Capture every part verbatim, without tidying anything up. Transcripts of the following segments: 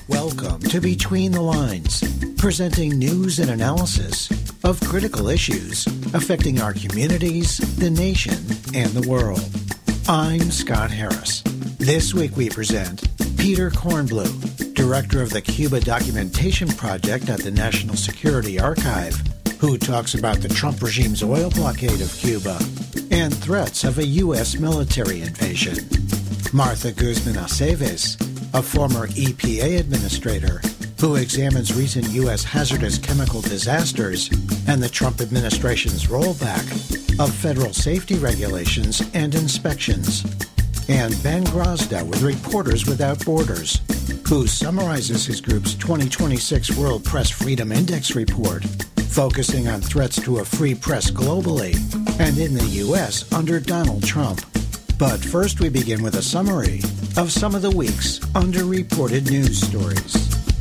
Welcome to Between the Lines, presenting news and analysis of critical issues affecting our communities, the nation, and the world. I'm Scott Harris. This week we present Peter Kornbluh, Director of the Cuba Documentation Project at the National Security Archive, who talks about the Trump regime's oil blockade of Cuba and threats of a U S military invasion. Martha Guzman Aceves, a former E P A administrator who examines recent U S hazardous chemical disasters and the Trump administration's rollback of federal safety regulations and inspections. And Ben Grosda with Reporters Without Borders, who summarizes his group's twenty twenty-six World Press Freedom Index report, focusing on threats to a free press globally and in the U S under Donald Trump. But first we begin with a summary of some of the week's underreported news stories.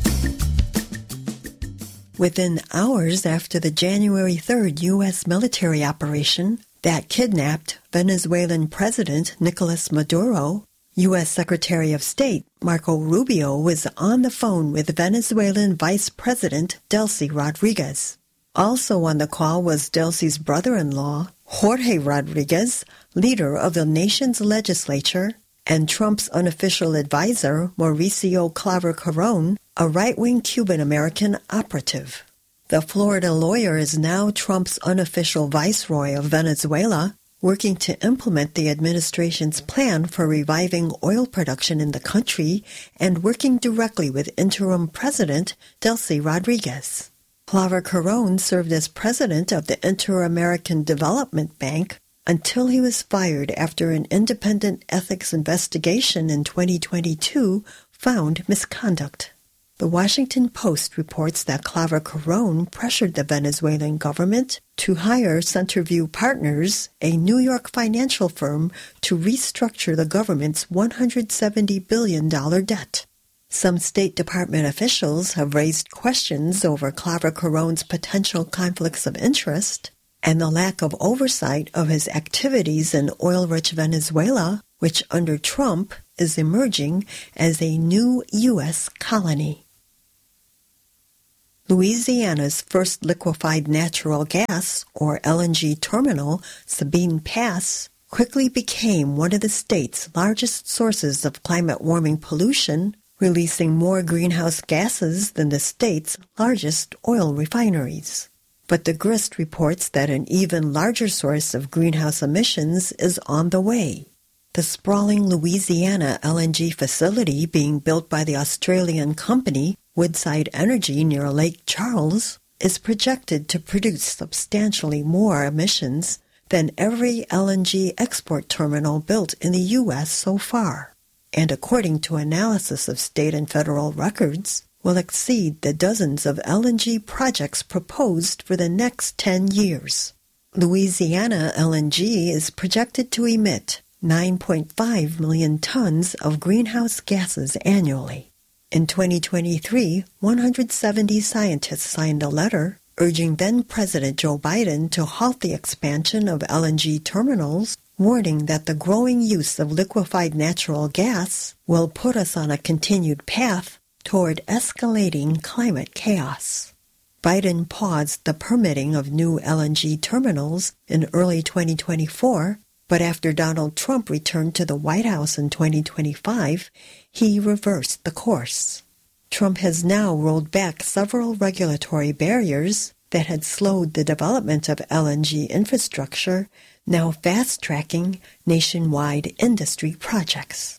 Within hours after the January third U S military operation that kidnapped Venezuelan President Nicolas Maduro, U S Secretary of State Marco Rubio was on the phone with Venezuelan Vice President Delcy Rodriguez. Also on the call was Delcy's brother-in-law, Jorge Rodriguez, leader of the nation's legislature, and Trump's unofficial advisor, Mauricio Claver-Carrón, a right-wing Cuban-American operative. The Florida lawyer is now Trump's unofficial viceroy of Venezuela, working to implement the administration's plan for reviving oil production in the country and working directly with interim president Delcy Rodriguez. Claver-Carrón served as president of the Inter-American Development Bank until he was fired after an independent ethics investigation in twenty twenty-two found misconduct. The Washington Post reports that Claver-Carrón pressured the Venezuelan government to hire Centerview Partners, a New York financial firm, to restructure the government's one hundred seventy billion dollars debt. Some State Department officials have raised questions over Claver-Carrón's potential conflicts of interest and the lack of oversight of his activities in oil-rich Venezuela, which under Trump is emerging as a new U S colony. Louisiana's first liquefied natural gas, or L N G terminal, Sabine Pass, quickly became one of the state's largest sources of climate-warming pollution, releasing more greenhouse gases than the state's largest oil refineries. But the Grist reports that an even larger source of greenhouse emissions is on the way. The sprawling Louisiana L N G facility being built by the Australian company Woodside Energy near Lake Charles is projected to produce substantially more emissions than every L N G export terminal built in the U S so far, and according to analysis of state and federal records, will exceed the dozens of L N G projects proposed for the next ten years. Louisiana L N G is projected to emit nine point five million tons of greenhouse gases annually. In twenty twenty-three, one hundred seventy scientists signed a letter urging then-President Joe Biden to halt the expansion of L N G terminals, warning that the growing use of liquefied natural gas will put us on a continued path toward escalating climate chaos. Biden paused the permitting of new L N G terminals in early twenty twenty-four, but after Donald Trump returned to the White House in twenty twenty-five, he reversed the course. Trump has now rolled back several regulatory barriers that had slowed the development of L N G infrastructure, now fast-tracking nationwide industry projects.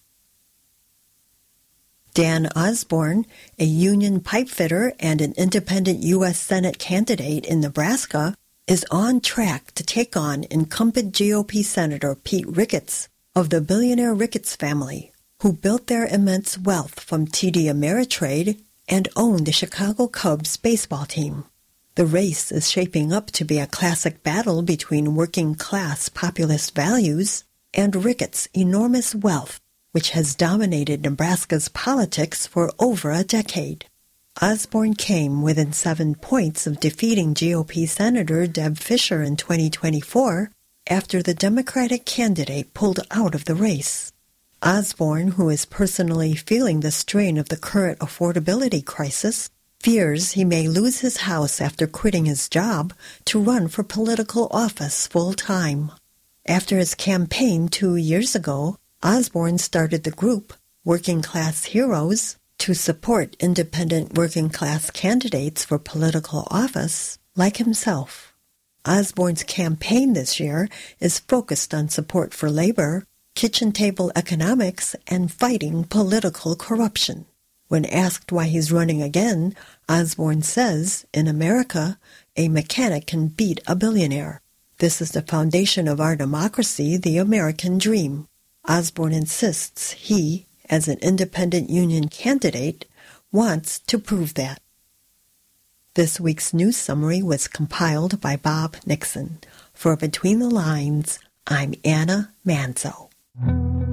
Dan Osborne, a union pipefitter and an independent U S Senate candidate in Nebraska, is on track to take on incumbent G O P Senator Pete Ricketts of the billionaire Ricketts family, who built their immense wealth from T D Ameritrade and owned the Chicago Cubs baseball team. The race is shaping up to be a classic battle between working-class populist values and Ricketts' enormous wealth, which has dominated Nebraska's politics for over a decade. Osborne came within seven points of defeating G O P Senator Deb Fischer in twenty twenty-four after the Democratic candidate pulled out of the race. Osborne, who is personally feeling the strain of the current affordability crisis, fears he may lose his house after quitting his job to run for political office full-time. After his campaign two years ago, Osborne started the group Working Class Heroes to support independent working-class candidates for political office like himself. Osborne's campaign this year is focused on support for labor, kitchen table economics, and fighting political corruption. When asked why he's running again, Osborne says, in America, a mechanic can beat a billionaire. This is the foundation of our democracy, the American dream. Osborne insists he, as an independent union candidate, wants to prove that. This week's news summary was compiled by Bob Nixon. For Between the Lines, I'm Anna Manzo.